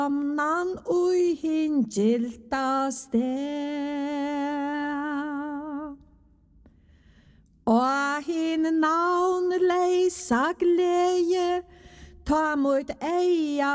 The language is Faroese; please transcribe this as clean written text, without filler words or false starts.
Amnan ui hin gilda sted. Og hin navn leisa gleie, ta mot eia